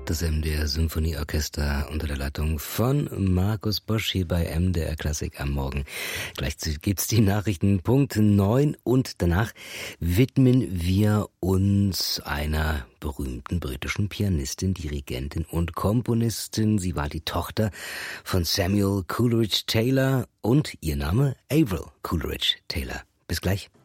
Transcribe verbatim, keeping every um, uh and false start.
Das M D R Symphonieorchester unter der Leitung von Markus Bosch hier bei M D R Klassik am Morgen. Gleich gibt's die Nachrichten Punkt neun und danach widmen wir uns einer berühmten britischen Pianistin, Dirigentin und Komponistin. Sie war die Tochter von Samuel Coleridge Taylor und ihr Name Avril Coleridge Taylor. Bis gleich.